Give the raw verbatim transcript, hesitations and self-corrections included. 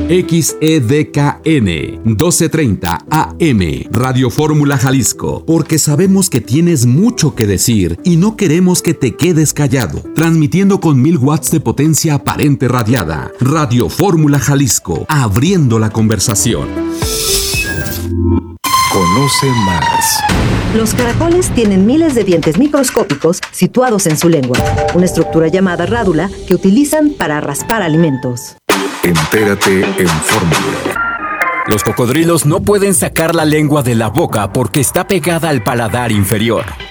X E D K N doce treinta A M, Radio Fórmula Jalisco, porque sabemos que tienes mucho que decir y no queremos que te quedes callado. Transmitiendo con mil watts de potencia aparente radiada. Radio Fórmula Jalisco, abriendo la conversación. Conoce más. Los caracoles tienen miles de dientes microscópicos situados en su lengua, una estructura llamada rádula que utilizan para raspar alimentos. Entérate en Fórmula. Los cocodrilos no pueden sacar la lengua de la boca porque está pegada al paladar inferior.